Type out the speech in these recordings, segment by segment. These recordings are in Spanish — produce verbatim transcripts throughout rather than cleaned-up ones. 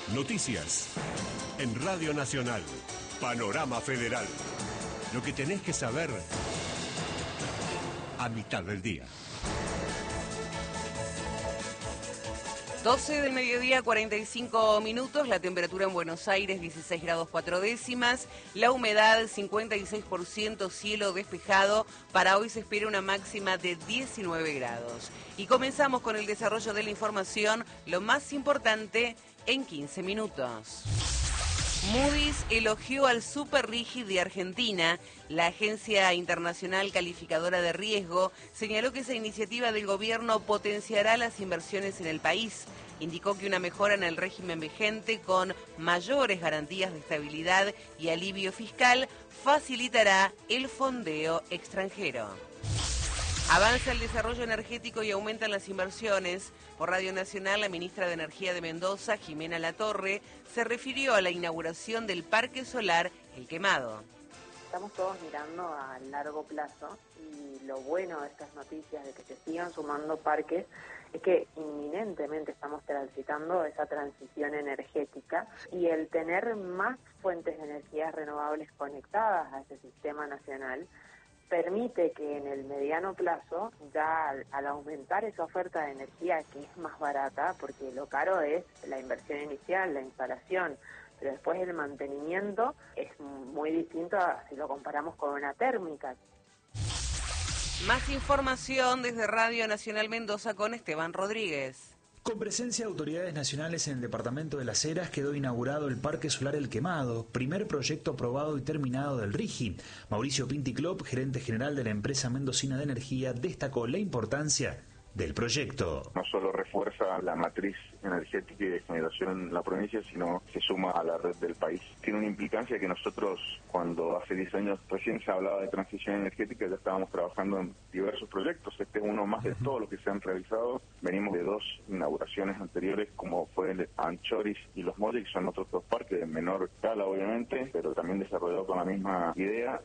Noticias. En Radio Nacional. Panorama Federal. Lo que tenés que saber a mitad del día. doce del mediodía, cuarenta y cinco minutos, la temperatura en Buenos Aires dieciséis grados cuatro décimas, la humedad cincuenta y seis por ciento, cielo despejado. Para hoy se espera una máxima de diecinueve grados. Y comenzamos con el desarrollo de la información, lo más importante en quince minutos. Moody's elogió al Super Rigi de Argentina. La agencia internacional calificadora de riesgo señaló que esa iniciativa del gobierno potenciará las inversiones en el país. Indicó que una mejora en el régimen vigente con mayores garantías de estabilidad y alivio fiscal facilitará el fondeo extranjero. Avanza el desarrollo energético y aumentan las inversiones. Por Radio Nacional, la ministra de Energía de Mendoza, Jimena Latorre, se refirió a la inauguración del Parque Solar El Quemado. Estamos todos mirando a largo plazo y lo bueno de estas noticias de que se sigan sumando parques es que inminentemente estamos transitando esa transición energética y el tener más fuentes de energías renovables conectadas a ese sistema nacional permite que en el mediano plazo, ya al, al aumentar esa oferta de energía que es más barata, porque lo caro es la inversión inicial, la instalación, pero después el mantenimiento es muy distinto a si lo comparamos con una térmica. Más información desde Radio Nacional Mendoza con Esteban Rodríguez. Con presencia de autoridades nacionales en el departamento de Las Heras quedó inaugurado el Parque Solar El Quemado, primer proyecto aprobado y terminado del RIGI. Mauricio Pinticlop, gerente general de la empresa mendocina de energía, destacó la importancia del proyecto. No solo refuerza la matriz energética y de generación en la provincia, sino se suma a la red del país. Tiene una implicancia que nosotros, cuando hace diez años recién se hablaba de transición energética, ya estábamos trabajando en diversos proyectos. Este es uno más de todos los que se han realizado. Venimos de dos inauguraciones anteriores, como fue el Anchoris y Los Molles, que son otros dos parques de menor escala, obviamente, pero también desarrollados con la misma idea.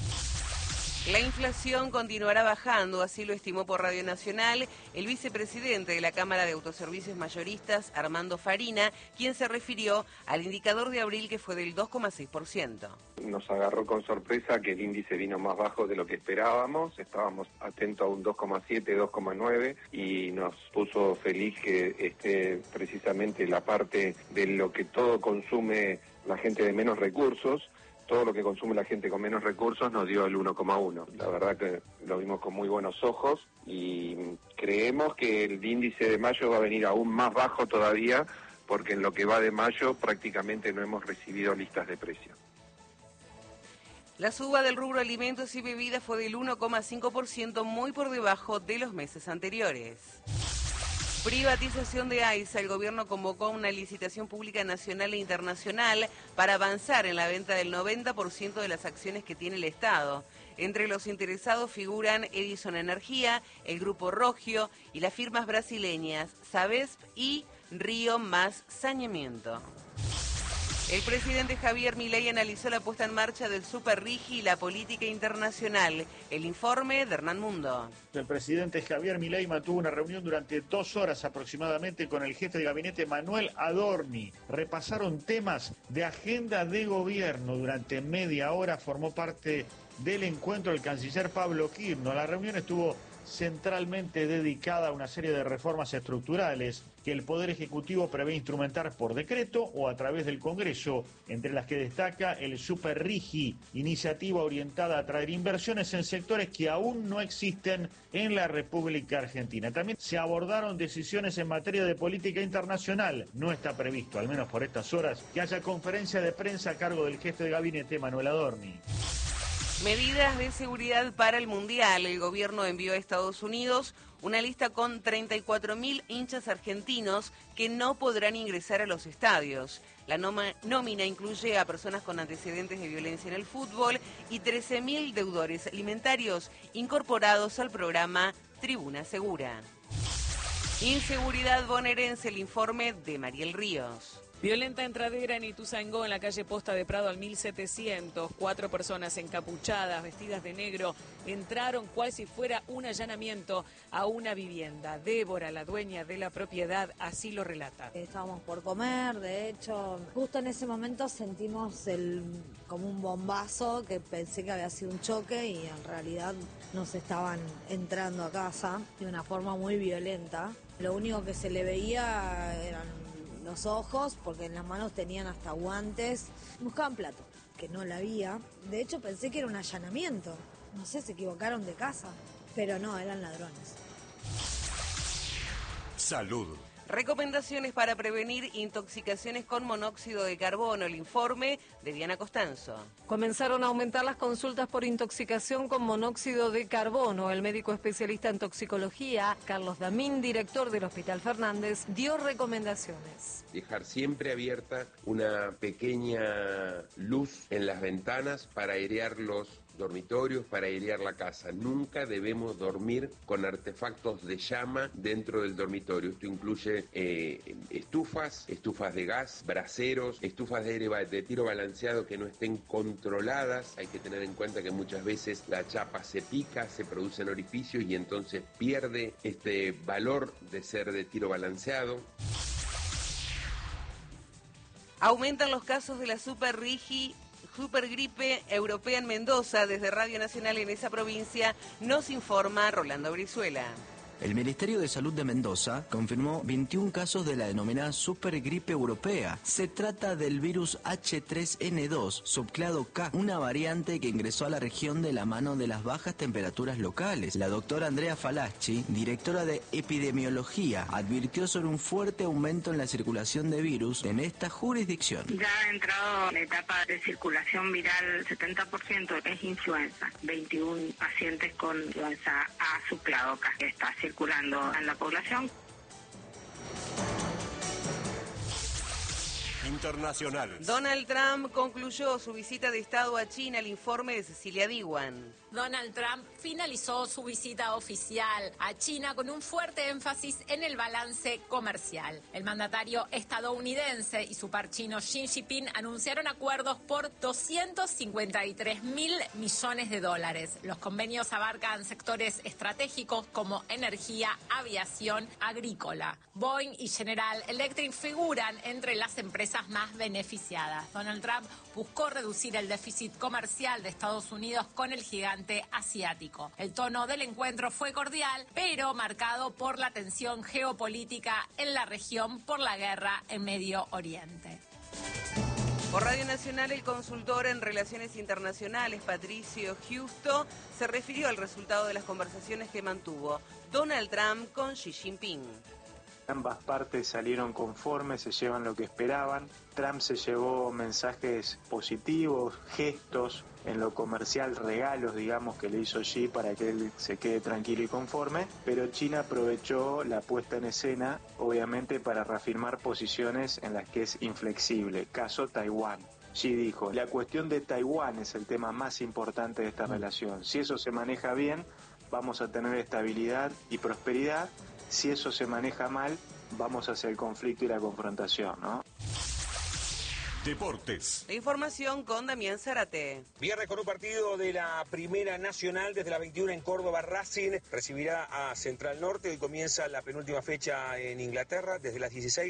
La inflación continuará bajando, así lo estimó por Radio Nacional el vicepresidente de la Cámara de Autoservicios Mayoristas, Armando Farina, quien se refirió al indicador de abril que fue del dos coma seis por ciento. Nos agarró con sorpresa que el índice vino más bajo de lo que esperábamos, estábamos atentos a un dos coma siete, dos coma nueve y nos puso feliz que esté precisamente la parte de lo que todo consume la gente de menos recursos. Todo lo que consume la gente con menos recursos nos dio el uno coma uno. La verdad que lo vimos con muy buenos ojos y creemos que el índice de mayo va a venir aún más bajo todavía, porque en lo que va de mayo prácticamente no hemos recibido listas de precios. La suba del rubro alimentos y bebidas fue del uno coma cinco por ciento, muy por debajo de los meses anteriores. Privatización de AISA. El gobierno convocó una licitación pública nacional e internacional para avanzar en la venta del noventa por ciento de las acciones que tiene el Estado. Entre los interesados figuran Edison Energía, el Grupo Rogio y las firmas brasileñas Sabesp y Río Más Saneamiento. El presidente Javier Milei analizó la puesta en marcha del Super Rigi y la política internacional. El informe de Hernán Mundo. El presidente Javier Milei mantuvo una reunión durante dos horas aproximadamente con el jefe de gabinete Manuel Adorni. Repasaron temas de agenda de gobierno. Durante media hora formó parte del encuentro el canciller Pablo Quirno. La reunión estuvo centralmente dedicada a una serie de reformas estructurales que el Poder Ejecutivo prevé instrumentar por decreto o a través del Congreso, entre las que destaca el Super Rigi, iniciativa orientada a atraer inversiones en sectores que aún no existen en la República Argentina. También se abordaron decisiones en materia de política internacional. No está previsto, al menos por estas horas, que haya conferencia de prensa a cargo del jefe de gabinete Manuel Adorni. Medidas de seguridad para el Mundial. El gobierno envió a Estados Unidos una lista con treinta y cuatro mil hinchas argentinos que no podrán ingresar a los estadios. La nómina incluye a personas con antecedentes de violencia en el fútbol y trece mil deudores alimentarios incorporados al programa Tribuna Segura. Inseguridad bonaerense, el informe de Mariel Ríos. Violenta entradera en Ituzaingó, en la calle Posta de Prado al mil setecientos. Cuatro personas encapuchadas, vestidas de negro, entraron cual si fuera un allanamiento a una vivienda. Débora, la dueña de la propiedad, así lo relata. Estábamos por comer, de hecho, justo en ese momento sentimos el, como un bombazo, que pensé que había sido un choque y en realidad nos estaban entrando a casa de una forma muy violenta. Lo único que se le veía eran los ojos, porque en las manos tenían hasta guantes. Buscaban plata, que no la había. De hecho pensé que era un allanamiento. No sé, se equivocaron de casa, pero no, eran ladrones. Salud. Recomendaciones para prevenir intoxicaciones con monóxido de carbono. El informe de Diana Costanzo. Comenzaron a aumentar las consultas por intoxicación con monóxido de carbono. El médico especialista en toxicología, Carlos Damín, director del Hospital Fernández, dio recomendaciones. Dejar siempre abierta una pequeña luz en las ventanas para airear los dormitorios, para airear la casa. Nunca debemos dormir con artefactos de llama dentro del dormitorio. Esto incluye eh, estufas, estufas de gas, braseros, estufas de aire de tiro balanceado que no estén controladas. Hay que tener en cuenta que muchas veces la chapa se pica, se producen orificios y entonces pierde este valor de ser de tiro balanceado. Aumentan los casos de la superrigi Supergripe europea en Mendoza. Desde Radio Nacional en esa provincia nos informa Rolando Brizuela. El Ministerio de Salud de Mendoza confirmó veintiún casos de la denominada supergripe europea. Se trata del virus H tres N dos, subclado K, una variante que ingresó a la región de la mano de las bajas temperaturas locales. La doctora Andrea Falaschi, directora de epidemiología, advirtió sobre un fuerte aumento en la circulación de virus en esta jurisdicción. Ya ha entrado la etapa de circulación viral, setenta por ciento es influenza, veintiún pacientes con influenza A subclado K, que está circulando en la población. Internacional. Donald Trump concluyó su visita de Estado a China. El informe de Cecilia Diwan. Donald Trump finalizó su visita oficial a China con un fuerte énfasis en el balance comercial. El mandatario estadounidense y su par chino Xi Jinping anunciaron acuerdos por doscientos cincuenta y tres mil millones de dólares. Los convenios abarcan sectores estratégicos como energía, aviación, agrícola. Boeing y General Electric figuran entre las empresas más beneficiadas. Donald Trump buscó reducir el déficit comercial de Estados Unidos con el gigante asiático. El tono del encuentro fue cordial, pero marcado por la tensión geopolítica en la región por la guerra en Medio Oriente. Por Radio Nacional, el consultor en Relaciones Internacionales, Patricio Justo, se refirió al resultado de las conversaciones que mantuvo Donald Trump con Xi Jinping. Ambas partes salieron conformes, se llevan lo que esperaban. Trump se llevó mensajes positivos, gestos, en lo comercial regalos, digamos, que le hizo Xi para que él se quede tranquilo y conforme, pero China aprovechó la puesta en escena, obviamente, para reafirmar posiciones en las que es inflexible. Caso Taiwán. Xi dijo, la cuestión de Taiwán es el tema más importante de esta relación. Si eso se maneja bien, vamos a tener estabilidad y prosperidad. Si eso se maneja mal, vamos hacia el conflicto y la confrontación, ¿no? Deportes. La información con Damián Zárate. Viernes con un partido de la Primera Nacional desde la veintiuna en Córdoba. Racing recibirá a Central Norte. Hoy comienza la penúltima fecha en Inglaterra desde las dieciséis.